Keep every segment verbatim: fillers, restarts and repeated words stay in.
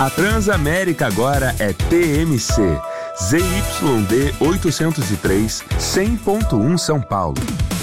A Transamérica agora é T M C. Z Y D oitocentos e três, cem ponto um São Paulo.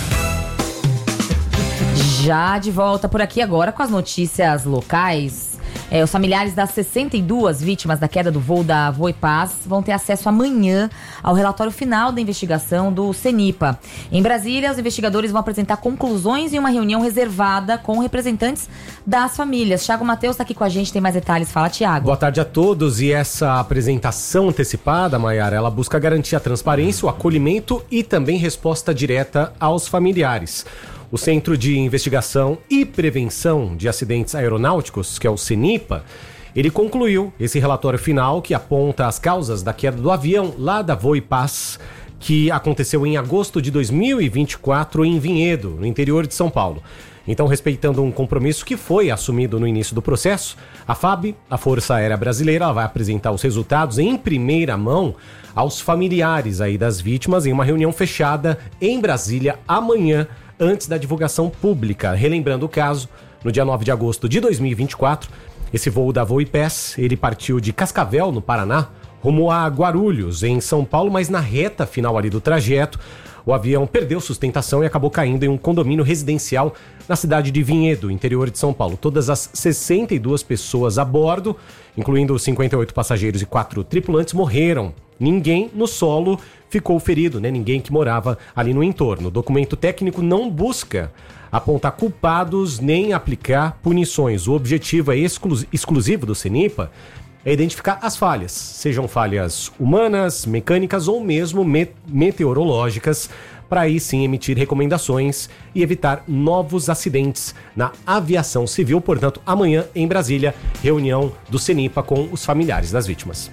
Já de volta por aqui agora com as notícias locais. É, os familiares das sessenta e duas vítimas da queda do voo da Voipaz vão ter acesso amanhã ao relatório final da investigação do CENIPA. Em Brasília, os investigadores vão apresentar conclusões em uma reunião reservada com representantes das famílias. Thiago Matheus está aqui com a gente, tem mais detalhes. Fala, Thiago. Boa tarde a todos. E essa apresentação antecipada, Maiara, ela busca garantir a transparência, o acolhimento e também resposta direta aos familiares. O Centro de Investigação e Prevenção de Acidentes Aeronáuticos, que é o CENIPA, ele concluiu esse relatório final que aponta as causas da queda do avião lá da Voipaz, que aconteceu em agosto de dois mil e vinte e quatro em Vinhedo, no interior de São Paulo. Então, respeitando um compromisso que foi assumido no início do processo, a F A B, a Força Aérea Brasileira, ela vai apresentar os resultados em primeira mão aos familiares aí das vítimas em uma reunião fechada em Brasília amanhã, antes da divulgação pública. Relembrando o caso, no dia nove de agosto de dois mil e vinte e quatro, esse voo da Voipaz, ele partiu de Cascavel, no Paraná, rumo a Guarulhos, em São Paulo, mas na reta final ali do trajeto, o avião perdeu sustentação e acabou caindo em um condomínio residencial na cidade de Vinhedo, interior de São Paulo. Todas as sessenta e duas pessoas a bordo, incluindo cinquenta e oito passageiros e quatro tripulantes, morreram. Ninguém no solo ficou ferido, né? Ninguém que morava ali no entorno. O documento técnico não busca apontar culpados nem aplicar punições. O objetivo é exclu- exclusivo do CENIPA é identificar as falhas, sejam falhas humanas, mecânicas ou mesmo me- meteorológicas, para aí sim emitir recomendações e evitar novos acidentes na aviação civil. Portanto, amanhã em Brasília, reunião do CENIPA com os familiares das vítimas.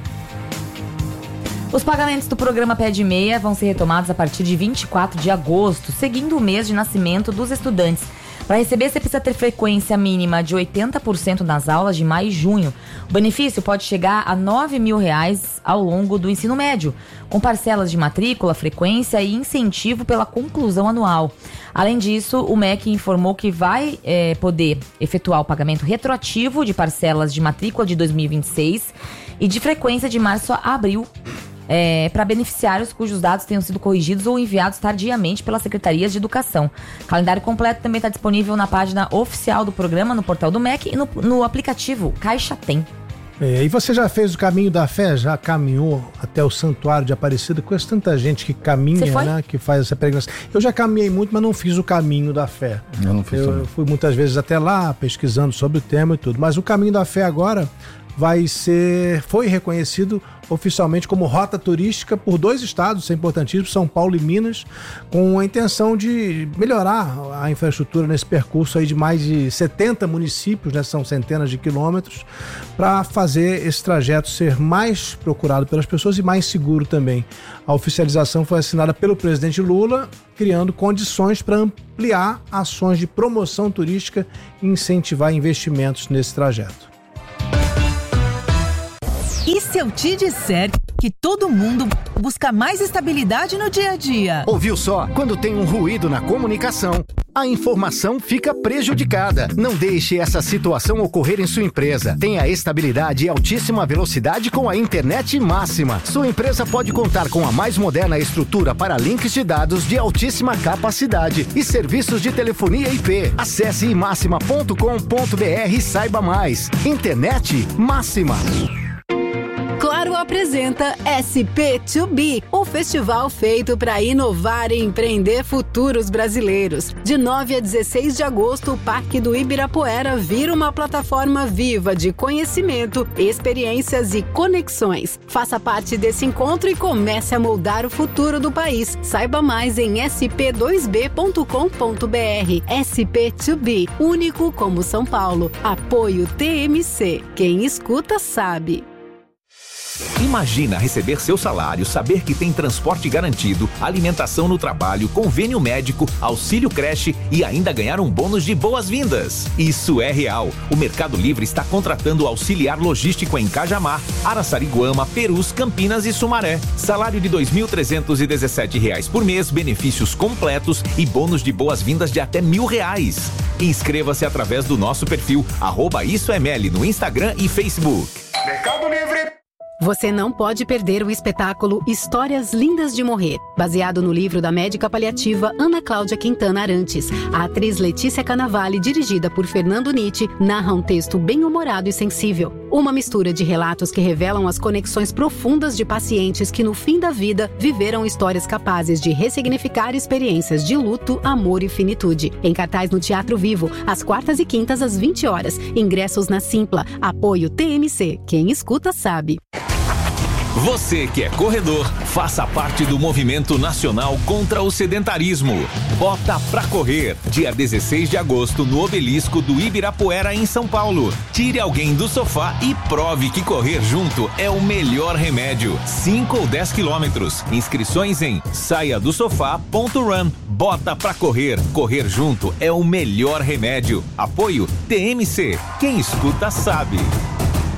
Os pagamentos do programa Pé de Meia vão ser retomados a partir de vinte e quatro de agosto, seguindo o mês de nascimento dos estudantes. Para receber, você precisa ter frequência mínima de oitenta por cento nas aulas de maio e junho. O benefício pode chegar a nove mil reais ao longo do ensino médio, com parcelas de matrícula, frequência e incentivo pela conclusão anual. Além disso, o M E C informou que vai é, poder efetuar o pagamento retroativo de parcelas de matrícula de dois mil e vinte e seis e de frequência de março a abril, É, para beneficiários cujos dados tenham sido corrigidos ou enviados tardiamente pelas secretarias de educação. O calendário completo também está disponível na página oficial do programa, no portal do M E C e no, no aplicativo Caixa Tem. É, e você já fez o caminho da fé? Já caminhou até o Santuário de Aparecida? Conheço tanta gente que caminha, né? Que faz essa peregrinação. Eu já caminhei muito, mas não fiz o caminho da fé. Eu não fiz Eu, eu fui muitas vezes até lá, pesquisando sobre o tema e tudo. Mas o caminho da fé agora vai ser, foi reconhecido oficialmente como rota turística por dois estados, isso é importantíssimo, São Paulo e Minas, com a intenção de melhorar a infraestrutura nesse percurso aí de mais de setenta municípios, né, são centenas de quilômetros, para fazer esse trajeto ser mais procurado pelas pessoas e mais seguro também. A oficialização foi assinada pelo presidente Lula, criando condições para ampliar ações de promoção turística e incentivar investimentos nesse trajeto. E se eu te disser que todo mundo busca mais estabilidade no dia a dia? Ouviu só? Quando tem um ruído na comunicação, a informação fica prejudicada. Não deixe essa situação ocorrer em sua empresa. Tenha estabilidade e altíssima velocidade com a internet Máxima. Sua empresa pode contar com a mais moderna estrutura para links de dados de altíssima capacidade e serviços de telefonia I P. Acesse i máxima ponto com ponto b r e saiba mais. Internet Máxima. Claro apresenta S P dois B, o festival feito para inovar e empreender futuros brasileiros. De nove a dezesseis de agosto, o Parque do Ibirapuera vira uma plataforma viva de conhecimento, experiências e conexões. Faça parte desse encontro e comece a moldar o futuro do país. Saiba mais em s p dois b ponto com ponto b r. S P dois B, único como São Paulo. Apoio T M C. Quem escuta sabe. Imagina receber seu salário, saber que tem transporte garantido, alimentação no trabalho, convênio médico, auxílio creche e ainda ganhar um bônus de boas-vindas. Isso é real. O Mercado Livre está contratando auxiliar logístico em Cajamar, Araçariguama, Perus, Campinas e Sumaré. Salário de dois mil trezentos e dezessete reais por mês, benefícios completos e bônus de boas-vindas de até mil reais. Inscreva-se através do nosso perfil arroba Isso é Meli no Instagram e Facebook. Mercado Livre. Você não pode perder o espetáculo Histórias Lindas de Morrer, baseado no livro da médica paliativa Ana Cláudia Quintana Arantes. A atriz Letícia Cannavale, dirigida por Fernando Nitti, narra um texto bem-humorado e sensível. Uma mistura de relatos que revelam as conexões profundas de pacientes que, no fim da vida, viveram histórias capazes de ressignificar experiências de luto, amor e finitude. Em cartaz no Teatro Vivo, às quartas e quintas às vinte horas. Ingressos na Simpla. Apoio T M C. Quem escuta sabe. Você que é corredor, faça parte do Movimento Nacional contra o Sedentarismo. Bota pra correr, dia dezesseis de agosto, no Obelisco do Ibirapuera, em São Paulo. Tire alguém do sofá e prove que correr junto é o melhor remédio. cinco ou dez quilômetros. Inscrições em saia do sofá ponto run. Bota pra correr. Correr junto é o melhor remédio. Apoio T M C. Quem escuta sabe.